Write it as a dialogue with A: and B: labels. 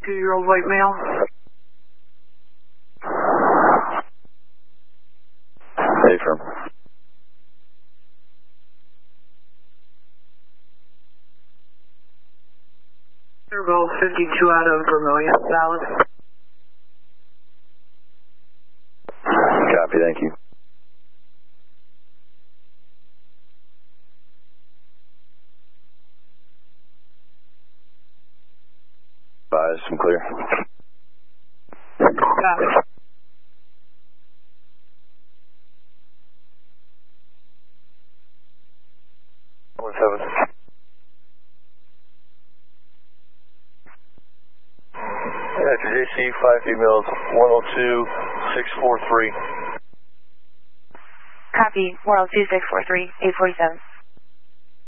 A: 2-year-old white male.
B: Affirm.
A: Interval 52 out of Vermilion, valid.
B: Copy, thank you. I'm clear.
A: Copy.
B: After JC, 5 females, 102, 643.
C: Copy, 102, 643, 847.